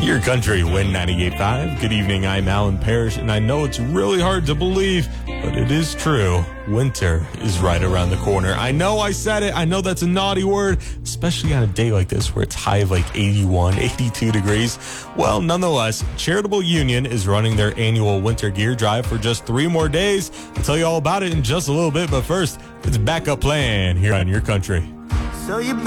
Your country, Win 98.5. Good evening, I'm Alan Parrish, and I know it's really hard to believe, but it is true. Winter is right around the corner. I know I said it. I know that's a naughty word, especially on a day like this where it's high of like 81, 82 degrees. Well, nonetheless, Charitable Union is running their annual winter gear drive for just 3 more days. I'll tell you all about it in just a little bit, but first, it's Backup Plan here on Your Country. So you